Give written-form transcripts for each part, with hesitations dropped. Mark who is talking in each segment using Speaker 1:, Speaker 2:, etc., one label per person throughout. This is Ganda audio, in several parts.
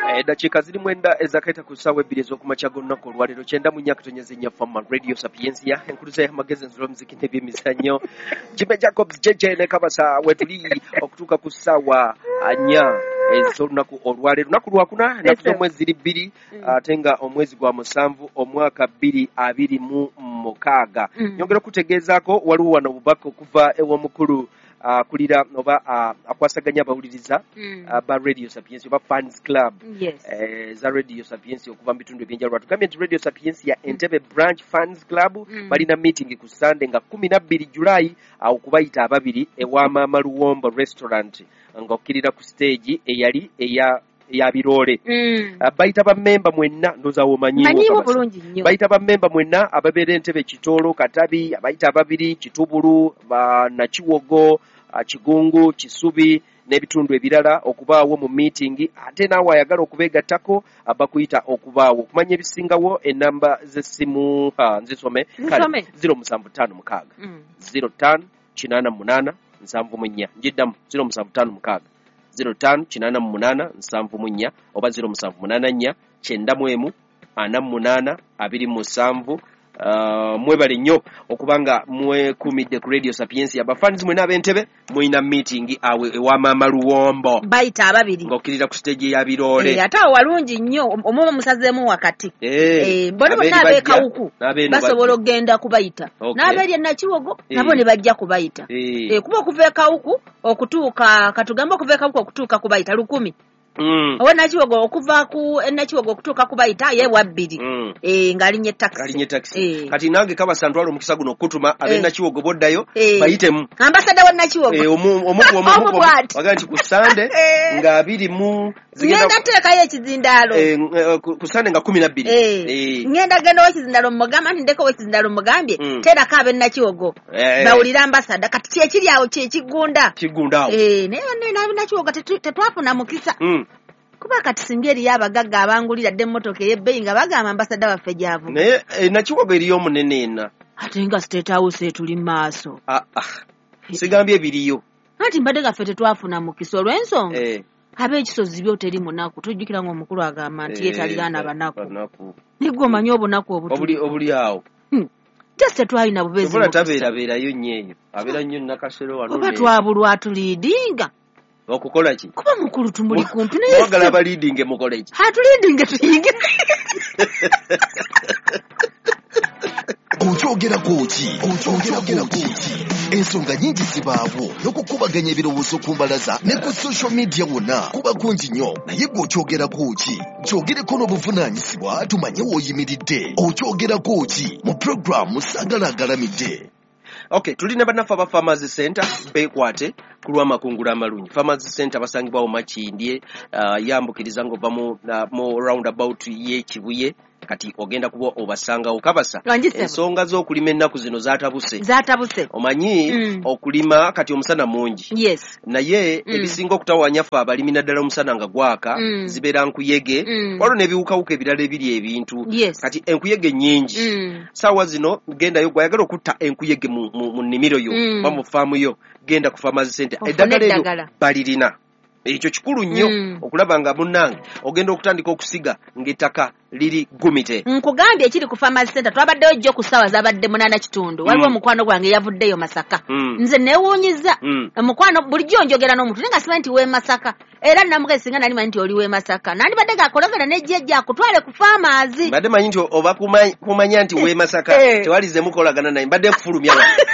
Speaker 1: Dakika ziri mwenda ezakaita ku ssaawa ebbiri ez'okumakya g'olunaku olwaleero 9:4 Fama Radio Sapiensia enkuluza y'amagezi enzula omuziki n'ebyemizannyo Jimmy Jacobs JJ ne Kabasa wetuli okutuuka ku ssaawa 4 ez'olunaku olwaleero lunaku lwakuna ennaku z'omwezi ziri bbiri ate nga omwezi gwa musanvu omwaka 2026 nyongera okutegeezaako waliwo wano obubaka okuva ew'omukulu kulira oba akwasaganya abawuliriza ba Radio Sapiensia oba fans club za Radio Sapiensia okuva mu bitundu ebyenjawulo tugambye nti Radio Sapiensia Entebbe branch fans club balina meeting ku Sunday nga 12 July awo kubayita ababiri ewa Mama Luwombo restaurant nga okkirira ku stage eyali ya birole bayita ba member mwenna ndoza womanyiwo bayita ba member mwenna ababere Entebbe Kitolo Katabi abayita ababiri Kitubulu ba Nakiwogo Kigungu Kisubi n'ebitundu ebirala okubaawo mu meeting ate naawe ayagala okubeegattako abakuyita okubaawo okumanya ebisingawo enamba z'essimu nzisome 0756 0588 74 njiddamu 0756 0588 oba 0784 91 48 27 mwebale nnyo okubanga mwekumidde ku Radio Sapiensia abafans mwena ab'Entebbe mwina meeting awe ewa Mama Luwombo
Speaker 2: bayita ababiri
Speaker 1: ng'okkirira ku stage ya birole
Speaker 2: ate awo walungi nnyo omwomo musazeemu wakati bona bonna abeekawuku basobola okgenda kubayita n'abeeri Nakiwogo nabo ne bajja kubayita kuba okuva ekawuku okutuuka katugambe okuva ekawuku okutuuka kubayita 10 owa Nakiwogo okuva ku Nakiwogo okutuuka kubayita ye wabbiri ng'alinye taxi
Speaker 1: kati nange Kabasa ntwala omukisa guno okutuma ab'e Nakiwogo boddayo bayitemu
Speaker 2: ambassador wa Nakiwogo
Speaker 1: omuku waga nti ku Sunday nga 20
Speaker 2: ngenda teekayo ekizindaalo
Speaker 1: ku Sunday nga 12
Speaker 2: ngenda genda w'ekizindaalo mugamba nti ndeko w'ekizindaalo mugambye terako ab'e Nakiwogo bawulira ambassador kati kyekiri awo kyekigunda
Speaker 1: awo
Speaker 2: naye n'ab'e Nakiwogo tetwafuna mukisa kuba kati singeri y'abagagga abangulira dde emmotoka ey'ebbeeyi nga bagamba ambassador waffe gy'avuga
Speaker 1: naye Nakiwogo eriyo omunene ena
Speaker 2: ate nga State House etuli maaso
Speaker 1: sigambye ebiriyo
Speaker 2: anti mbadde gaffe tetwafuna mukisa olw'ensonga ab'ekisozi byo teri munaku tujjukira ng'omukulu agamba nti yeetaliraana banaku nigwe omanyi obunaku
Speaker 1: obuli awo
Speaker 2: tese twalina bubeezi
Speaker 1: obola tabeerabeerayo nnyo eyo abeera nnyo Nakasero wano
Speaker 2: oba twabulwa tuliidinga
Speaker 1: okukola ki
Speaker 2: kuba mukulu tumuli kumpi
Speaker 1: naye wagala abaliidinge mukole ki
Speaker 2: hatuliidinge tuyinge
Speaker 3: okyogera kuki ensonga nyingi zibaawo n'okukubaganya ebirowoozo ku mbalaza ne ku social media wonna kuba kungi nnyo naye gwe okyogera kuki kyogereko n'obuvunaanyizibwa tumanye w'oyimiridde okyogera kuki mu programu Saagala Agalamidde.
Speaker 1: Okay, tulina bannaffe aba Farmers Center beekwate ku lw'amakungula amalungi. Farmers Center basangibwawo Makindye yambukiriza ng'ova mu roundabout y'Ekibuye kati ogenda kuba obasangawo Kabasa ensonga z'okulima ennaku zino zaatabuse omanyi okulima kati omusana mungi naye ebisinga okutawanya ffe abalimi naddala omusana nga gwaka zibeera nkuyege waliwo n'ebiwukawuka ebirala ebiri ebintu kati enkuyege nnyingi saawa zino gendayo gwayagala okutta enkuyege mu nnimiro yo oba mu faamu yo genda ku Farmers Center eddagala eryo balirina ekyo kikulu nnyo okulaba nga munnange ogenda okutandika okusiga ng'ettaka liri gumite
Speaker 2: nkugambye ekiri ku Farmers Center twabaddeyo jjo ku ssaawa zabadde 8:30 waliwo omukwano gwange yavuddeyo Masaka nze neewuunyiza omukwano bulijjo njogera n'omuntu naye nga simanyi nti w'e Masaka era namugezi singa nali manyi nti oli w'e Masaka nandibadde gakolagana n'ejjejja akutwale ku Farmers
Speaker 1: mbadde manyi nti oba kumanya nti w'e Masaka tewalize mukolagana naye mbadde nfulumya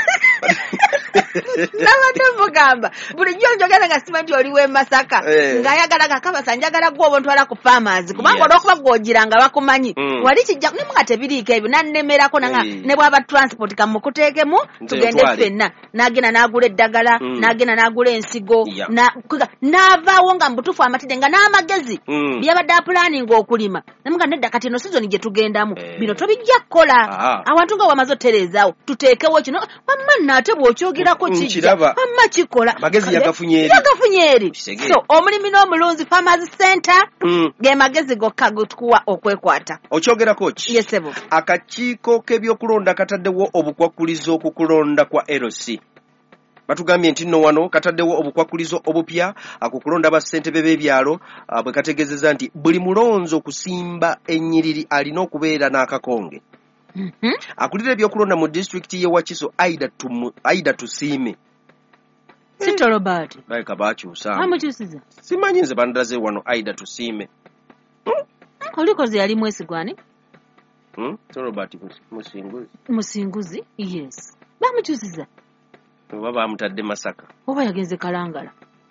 Speaker 2: nabadde mugamba bulijjo njogera nga simanyi nti oli w'e Masaka ng'ayagala Kabasa njagala gwe obontwala ku Farmers kubanga olw'okuba gw'ogiranga bakumanyi wali kijja ne muga tebiriiko ebyo nannemerako nanga ne bwaba transport kamukuteekemu tugende ffenna n'agenda n'agula eddagala n'agenda n'agula ensigo n'avaawo nga mubutuufu amatidde nga n'amagezi byabadde apulaninga okulima namuga nedda kati eno sizoni gye tugendamu bino tobijja kukola awantu nga wamaze otereezaawo tuteekewo kino wamma nnaate bw'okyogerako kijja wamma kikola
Speaker 1: magezi yagafunye
Speaker 2: eri so omulimi n'omulunzi Farmers Center ge magezi gokka gutukuwa okwekwata
Speaker 1: okyogerako ki
Speaker 2: yesebo
Speaker 1: akakiiko k'ebyokulonda kataddewo obukwakkulizo okukulonda kwa LC batugambye nti nno wano kataddewo obukwakulizo obupya ku kulonda bassentebe b'ebyalo bwe kategeezezza nti buli mulonzi okusimba ennyiriri alina okubeera n'akakonge. Akulira ebyokulonda mu disitulikiti y'e Wakiso Aida Tusiime.
Speaker 2: Sito Robert.
Speaker 1: Baleka baakyusa.
Speaker 2: Amukyusiza.
Speaker 1: Simanyi nze bandaze wano Aida Tusiime.
Speaker 2: Olikoze yali mwesigwane?
Speaker 1: Sito Robert Musinguzi.
Speaker 2: Musinguzi? Yes. Bamukyusiza.
Speaker 1: Oba bamutadde Masaka.
Speaker 2: Oba yagenze Kalangala.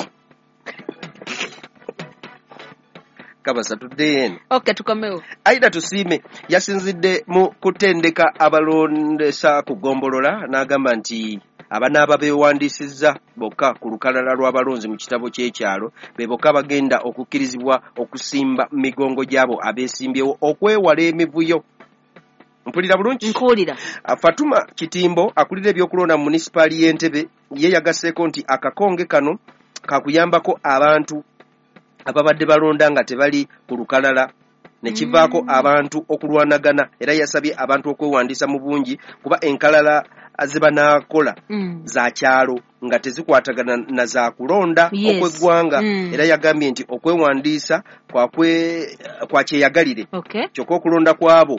Speaker 1: Kabasa tuddeeno.
Speaker 2: Okay, tukomewo.
Speaker 1: Aida Tusiime yasinzidde mu kutendeka abalondesa ku ggombolola n'agamba nti abanaaba beewandiisizza bokka ku lukalala lw'abalonzi mu kitabo ky'ekyalo be bokka bagenda okukkirizibwa okusimba migongo gy'abo abeesimbyewo okwewala emivuyo. Mpulira bulungi?
Speaker 2: Nkuwulira.
Speaker 1: Fatuma Kitimbo akulira ebyokulonda mu munisipaali y'Entebbe ye yagasseeko nti akakonge kano kakuyambako abantu ababadde balonda nga tebali ku lukalala ne kivaako abantu okulwanagana era yasabye abantu okwewandiisa mu bungi kuba enkalala ze banaakola za kyalo nga tezikwatagana na za kulonda okw'eggwanga era yagambye nti okwewandiisa kwa kyeyagalire kyokka okulonda kwabo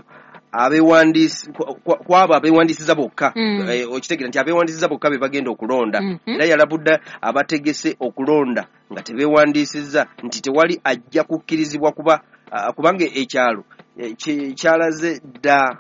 Speaker 1: kwabo abeewandisiza bokka okitegeera nti abeewandisiza bokka be bagenda okulonda era yalabudde abategese okulonda nga tebeewandisizza nti tewali ajja kukkirizibwa kubanga ekyalo kyalaze dda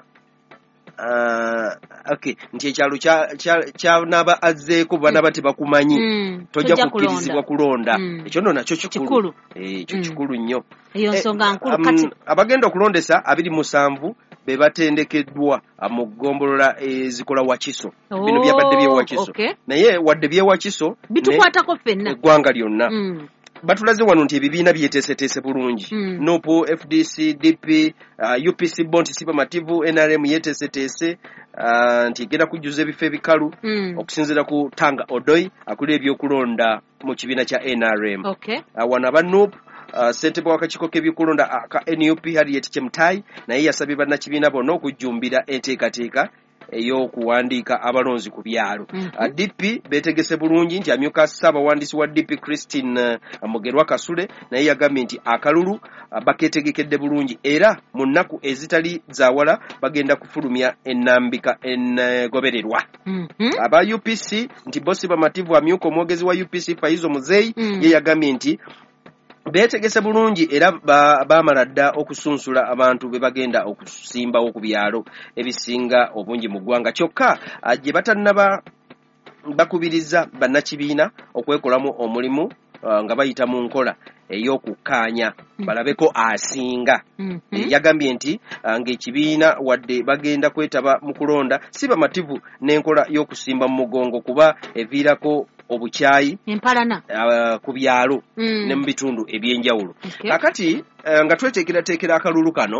Speaker 1: nti ekyalo kyanaaba azzeeko banaba tebakumanyi tojja kukkirizibwa kulonda ekyo nno nakyo kikulu ekyo kikulu nnyo.
Speaker 2: Eyo nsonga nkulu kati
Speaker 1: abagenda okulondesa 27 be batendekeddwa mu ggombolola ezikola Wakiso. Bino byabadde by'e Wakiso. Naye wadde by'e Wakiso
Speaker 2: bitukwatako ffenna
Speaker 1: eggwanga lyonna. Batulaze wano nti ebibiina byeteeseteese bulungi. NUP, FDC, DP, UPC Bonti Sipamativu, NRM yeteeseteese nti egenda kujjuza ebifo ebikalu okusinziira ku Tanga Odoi akulira ebyokulonda mu kibiina kya NRM. Wano aba NUP ssentebe w'akakiiko k'ebyokulonda ka NUP Harriet Chemutai naye yasabye bannakibiina bonna okujjumbira enteekateeka ey'okuwandiika abalonzi ku byalo. DP beetegese bulungi nti amyuka ssaabawandiisi wa DP Christine Mugerwa Kasule naye yagambye nti akalulu bakeetegekedde bulungi era mu nnaku ezitali zaawala bagenda kufulumya ennambika engobererwa. Aba UPC nti Bosi Bamativu amyuka omwogezi wa UPC Faizo Muzeyi ye yagambye nti beetegese bulungi era baamala dda okusunsula abantu be bagenda okusimbawo ku byalo ebisinga obungi mu ggwanga kyokka gye batannaba bakubiriza bannakibiina okwekolamu omulimu nga bayita mu nkola ey'okukkaanya balabeko asinga. Yagambye nti ng'ekibiina wadde bagenda kwetaba mu kulonda si bamativu n'enkola y'okusimba mu mugongo kuba eviirako obukyayi
Speaker 2: empalana
Speaker 1: ku byalo ne mu bitundu ebyenjawulo. Kakati nga tweteekerateekera akalulu kano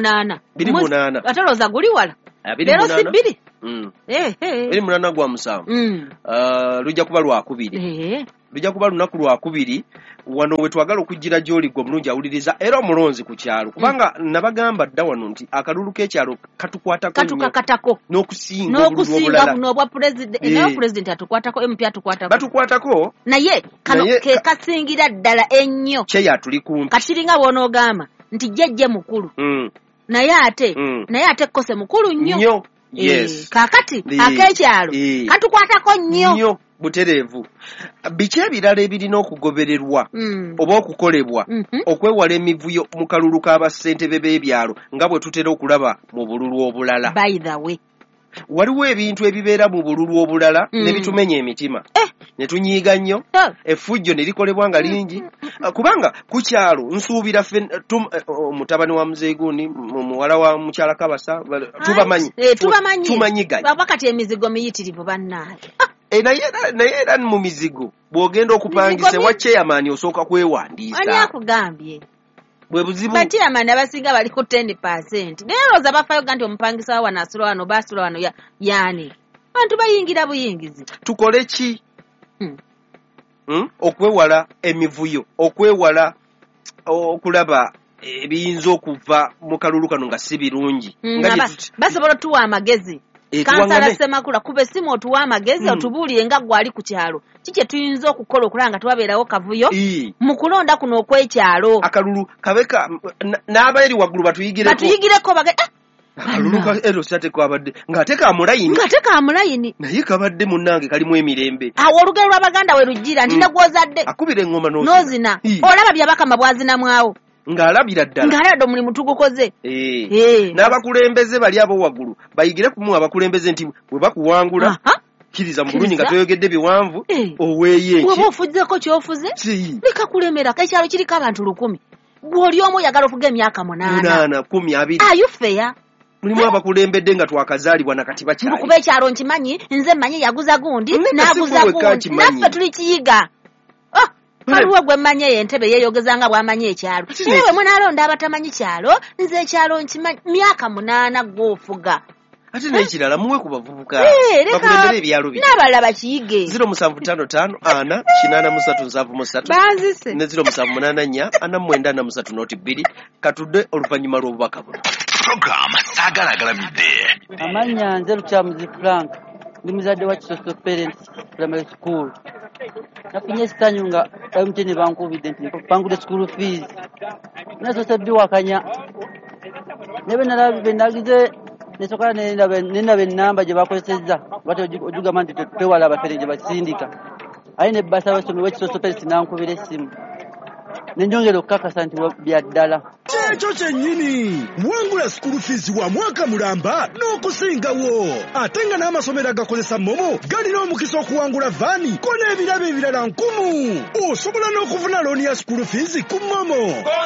Speaker 1: 28
Speaker 2: ataloza guli wala leero si 2
Speaker 1: 28 gwa musanvu lujja kuba lwakubiri lujja kuba lunaku lwakubiri wano we twagala okujjira gy'oli gwe omulungi awuliriza era omulonzi ku kyalo kubanga nabagamba dda wano nti akalulu k'ekyalo
Speaker 2: katukwatako
Speaker 1: n'okusinga
Speaker 2: n'obwa pulezidenti atukwatako MP atukwatako
Speaker 1: batukwatako
Speaker 2: naye kano ke kasingira ddala ennyo
Speaker 1: kyeya tuli kumpi
Speaker 2: katiringa bw'onoogamba nti jjejje mukulu naye ate kkose mukulu nnyo.
Speaker 1: Yes.
Speaker 2: Kakati ak'ekyalo katukwatako nnyo
Speaker 1: butereevu. Biki ebirala ebirina okugobererwa oba okukolebwa okwewala emivuyo mu kalulu k'abassentebe b'ebyalo nga bwe tutera okulaba mu bululu obulala?
Speaker 2: By the way,
Speaker 1: waliwo ebintu ebibeera mu bululu obulala ne bitumenya emitima ne tunyiiga nnyo effujjo ne likolebwa nga lingi kubanga ku kyalo nsuubira mutabani wa Muzeeguuni muwala wa mukyala Kabasa tumanyiganya
Speaker 2: wakati emizigo miyitirivu bannaaye
Speaker 1: naye era mu mizigo bw'ogenda okupangisa wa chairman osooka kwewandiisa.
Speaker 2: Ani akugambye?
Speaker 1: Bwe buzibu.
Speaker 2: Chairman abasinga bali ku 10%. Naye olowooza bafayo nti omupangisa wa wano asula wano basula wano yaani. Abantu bayingira buyingizi.
Speaker 1: Tukole ki? Okwewala emivuyo, okwewala okulaba ebiyinza okuva mu kalulu kano nga si birungi.
Speaker 2: Basobola tuwa amagezi. kansala Semakula kuba essimu otuwa amagezi otubuulire nga gwali ku kyalo kiki tuyinza okukola okulanga tubabeerawo kavuyo mu kulonda kuno okwekyalo
Speaker 1: akalulu kabeka n'abaeri waggulu batuyigireko akalulu erosate kwabadde ng'ate ka mulayini naye kabadde munnange kalimu emirembe
Speaker 2: awo olugero lw'abaganda we lujjira nti nagwozadde
Speaker 1: akubira eŋŋoma
Speaker 2: n'ozina olaba byabakama bwazinamwawo
Speaker 1: ng'alabira ddala
Speaker 2: omulimu tugukoze
Speaker 1: n'abakulembeze bali abo waggulu bayigire kumu abakulembeze nti bwe bakuwangula kiriza mu bulungi nga toyogedde biwanvu oweeye
Speaker 2: oba ofuzzeko kyofuze bikakulemera ekyalo kiriko abantu 100 gw'oli omu oyagala ofuga emyaka 8
Speaker 1: 10
Speaker 2: ayufeya
Speaker 1: mulimu abakulembedde nga twakazaalibwa nakati bakyali
Speaker 2: kuba ekyalo nkimanyi nze mmanyi yaguza gundi n'aguza gundi naffe tuli kiyiga waliwo gwe mmanyi entebe yeeyogeza nga bw'amanyi ekyalo era bwe munaalonda abatamanyi kyalo nze ekyalo nkimanyi myaka 8 gw'ofuga
Speaker 1: ate n'ekirala muwe ku bavubuka bakulembera ebyalo bino
Speaker 2: n'abalala bakiyige
Speaker 1: 0755
Speaker 2: banzise
Speaker 1: ne 0784 katudde oluvannyuma lw'obubaka buno
Speaker 3: program saagala-galamidde
Speaker 4: amanya nze Lukyamuzi Frank ndi muzadde wa Kisoso Parents Primary School nafunye esitanyu nga MTN bankubidde nti bangudde school fees nasoose biwakanya nebe nalabe nagize nesokola nenaba ennamba gye bakozesezza bati ojugamba nti twewala abafere gye basindika aye ne bbasa abasomyi w'Ekisoso Parents nankubira essimu nenjongera okukakasa nti bya ddala
Speaker 5: kyekyo kyennyini wangula school fees wa mwaka mulamba n'okusingawo ate nga n'amasomero agakozesa momo galina omukisa okuwangula vaani ko n'ebirabo ebirala 1000 osobola n'okufuna looni ya school fees ku momo